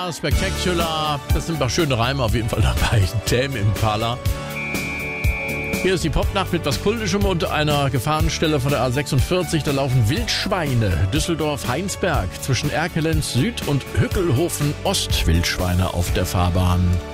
Spectacular, Spectacular. Das sind ein paar schöne Reime auf jeden Fall dabei. Tame Impala. Hier ist die Popnacht mit was Kultischem und einer Gefahrenstelle von der A46. Da laufen Wildschweine. Düsseldorf-Heinsberg zwischen Erkelenz Süd und Hückelhofen Ost. Wildschweine auf der Fahrbahn.